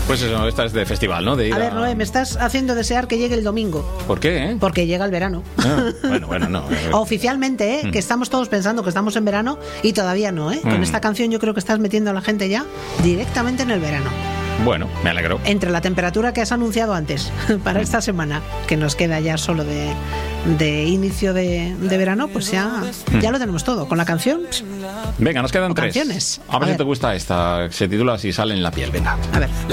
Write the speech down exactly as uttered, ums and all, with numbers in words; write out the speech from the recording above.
Pues eso, esta es de festival, ¿no? De ir A ver, a... Noé, me estás haciendo desear que llegue el domingo. ¿Por qué, eh? Porque llega el verano. Ah, bueno, bueno, no. Eh. Oficialmente, ¿eh? Mm. Que estamos todos pensando que estamos en verano y todavía no, ¿eh? Mm. Con esta canción yo creo que estás metiendo a la gente ya directamente en el verano. Bueno, me alegro. Entre la temperatura que has anunciado antes para esta semana, que nos queda ya solo de, de inicio de, de verano, pues ya, ya lo tenemos todo. Con la canción. Pss, Venga, nos quedan o tres. canciones. A ver A si ver. te gusta esta. Se titula Si sale en la piel. Venga. A ver.